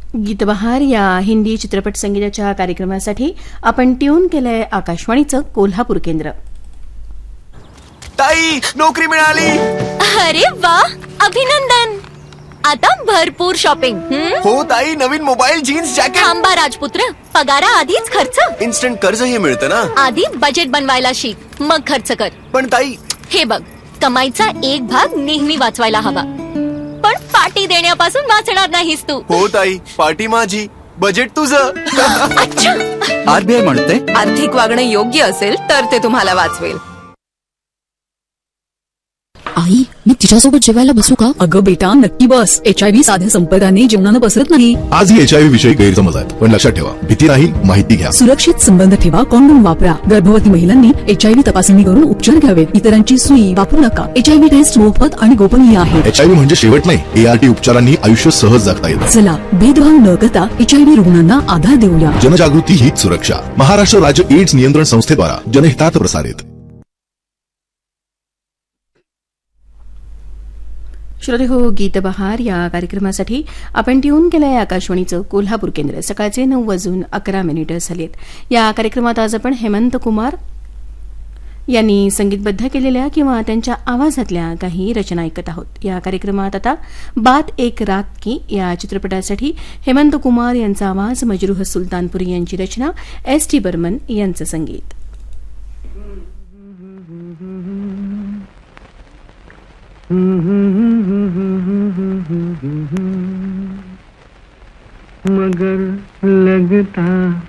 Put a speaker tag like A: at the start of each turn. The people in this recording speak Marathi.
A: गीतबहार या हिंदी चित्रपट संगीताच्या कार्यक्रमासाठी आपण ट्यून केलंय आकाशवाणीचं कोल्हापूर केंद्र.
B: ताई, नोकरी मिळाली.
C: अरे वा, अभिनंदन. आता भरपूर शॉपिंग.
B: हो ताई, नवीन मोबाईल, जीन्स, जॅकेट.
C: थांबा राजपुत्र, पगारा आधीच खर्च.
B: इन्स्टंट कर्ज हे मिळतं ना.
C: आधी बजेट बनवायला शिक, मग खर्च कर.
B: पण ताई,
C: हे बघ, कमाईचा एक भाग नेहमी वाचवायला हवा, पण पार्टी देण्यापासून वाचणार नाहीस तू.
B: हो ताई, पार्टी माझी, बजेट तुझं.
C: अच्छा.
D: आरबीआय म्हणते,
E: आर्थिक वागणं योग्य असेल तर ते तुम्हाला वाचवेल.
F: आई, मी तिच्यासोबत जेवायला बसू का?
G: अगं बेटा, नक्की बस. HIV साध्या संपर्काने जेवणानं पसरत नाही.
H: आजही HIV विषयी गैरसमज आहेत, पण लक्षात ठेवा, भीती नाही, माहिती घ्या.
G: सुरक्षित संबंध ठेवा, कॉन्डोम वापरा. गर्भवती महिलांनी HIV तपासणी करून उपचार घ्यावेत. इतरांची सुई वापरू नका. HIV टेस्ट मोफत आणि गोपनीय आहे.
H: HIV म्हणजे शेवट नाही, ART उपचारांनी आयुष्य सहज जगता येतं.
G: चला, भेदभाव न करता HIV रुग्णांना आधार देऊया.
H: जनजागृती हीच सुरक्षा. महाराष्ट्र राज्य एड्स नियंत्रण संस्थेद्वारा जनहितात प्रसारित.
A: श्रोते हो, गीतबहार या कार्यक्रमासाठी आपण ट्यून केलंय आकाशवाणीचं कोल्हापूर केंद्र. सकाळचे 9:11 झालेत. या कार्यक्रमात आज आपण हेमंत कुमार यांनी संगीतबद्ध केलेल्या किंवा त्यांच्या आवाजातल्या काही रचना ऐकत आहोत. या कार्यक्रमात आता बात एक रात की या चित्रपटासाठी हेमंत कुमार यांचा आवाज, मजरूह सुलतानपुरी यांची रचना, S.T. बर्मन यांचं संगीत.
I: मगर लगता